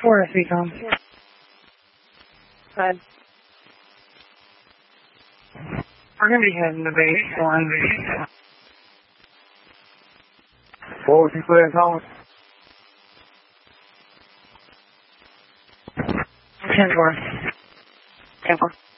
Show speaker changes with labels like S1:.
S1: 4 SVCOM.
S2: Good.
S1: We're going to be heading to base 1.
S3: What was you saying, Thomas?
S1: 10-4.
S2: 10-4.